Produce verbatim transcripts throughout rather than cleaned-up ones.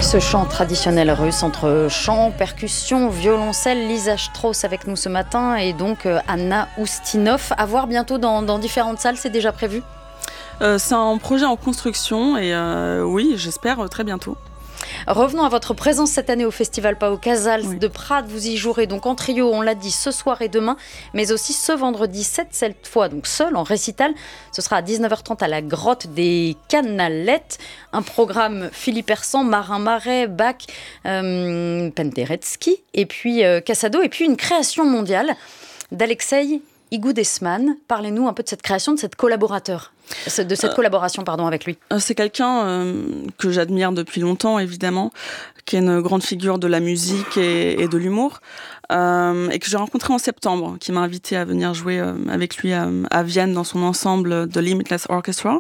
Ce chant traditionnel russe entre chant, percussion, violoncelle. Lisa Strauss avec nous ce matin et donc euh, Anna Oustinov. À voir bientôt dans, dans différentes salles, c'est déjà prévu ? euh, C'est un projet en construction et euh, oui, j'espère euh, très bientôt. Revenons à votre présence cette année au Festival Pau Casals oui. de Prades. Vous y jouerez donc en trio, on l'a dit, ce soir et demain, mais aussi ce vendredi sept, cette fois donc seul en récital. Ce sera à dix-neuf heures trente à la grotte des Canalettes. Un programme Philippe Hersant, Marin Marais, Bach, euh, Penderecki et puis euh, Casado, et puis une création mondiale d'Alexei Igoudesman. Parlez-nous un peu de cette création, de cette collaborateur. De cette collaboration pardon, avec lui. C'est quelqu'un euh, que j'admire depuis longtemps, évidemment, qui est une grande figure de la musique et, et de l'humour, euh, et que j'ai rencontré en septembre, qui m'a invité à venir jouer euh, avec lui à, à Vienne dans son ensemble The Limitless Orchestra.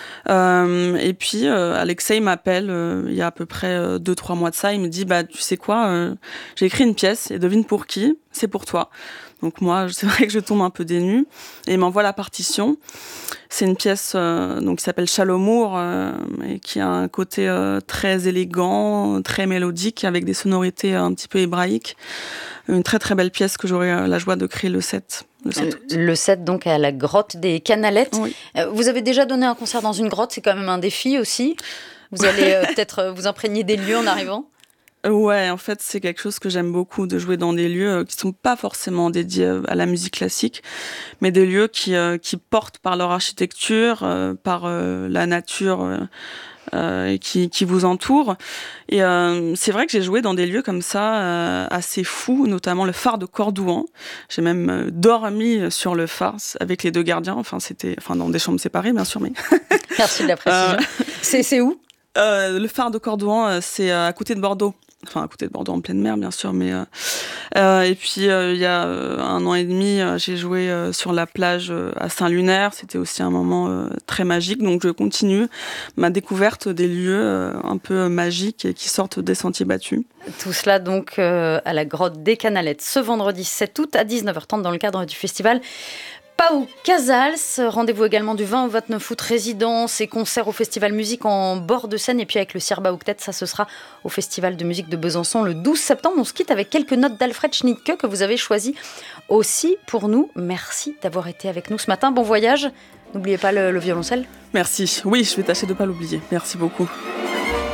Euh, et puis euh, Alexei m'appelle euh, il y a à peu près euh, deux trois mois de ça. Il me dit bah tu sais quoi, euh, j'ai écrit une pièce et devine pour qui, c'est pour toi. Donc moi c'est vrai que je tombe un peu dénue et il m'envoie la partition. C'est une pièce euh, donc qui s'appelle Chalomour euh, et qui a un côté euh, très élégant, très mélodique avec des sonorités un petit peu hébraïques. Une très très belle pièce que j'aurai euh, la joie de créer le sept. Le sept, le sept donc à la grotte des Canalettes. Oui. Vous avez déjà donné un concert dans une grotte, c'est quand même un défi aussi. Vous allez euh, peut-être vous imprégner des lieux en arrivant. Ouais, en fait, c'est quelque chose que j'aime beaucoup, de jouer dans des lieux qui sont pas forcément dédiés à la musique classique, mais des lieux qui, euh, qui portent par leur architecture, euh, par euh, la nature euh, euh, qui, qui vous entoure. Et euh, c'est vrai que j'ai joué dans des lieux comme ça, euh, assez fous, notamment le phare de Cordouan. J'ai même euh, dormi sur le phare avec les deux gardiens, enfin, c'était, enfin dans des chambres séparées, bien sûr, mais... Merci de la précision. Euh... C'est, c'est où ? Euh, le phare de Cordouan, c'est à côté de Bordeaux. Enfin, à côté de Bordeaux, en pleine mer, bien sûr. Mais, euh, euh, et puis, euh, il y a euh, un an et demi, euh, j'ai joué euh, sur la plage euh, à Saint-Lunaire. C'était aussi un moment euh, très magique. Donc, je continue ma découverte des lieux euh, un peu magiques et qui sortent des sentiers battus. Tout cela, donc, euh, à la grotte des Canalettes, ce vendredi sept août à dix-neuf heures trente dans le cadre du festival Pau Casals. Rendez-vous également du vingt au vingt-neuf août, résidence et concerts au Festival Musique en bord de Seine. Et puis avec le Sirba Octet, ça ce sera au Festival de musique de Besançon le douze septembre. On se quitte avec quelques notes d'Alfred Schnittke que vous avez choisies aussi pour nous. Merci d'avoir été avec nous ce matin. Bon voyage. N'oubliez pas le, le violoncelle. Merci. Oui, je vais tâcher de ne pas l'oublier. Merci beaucoup.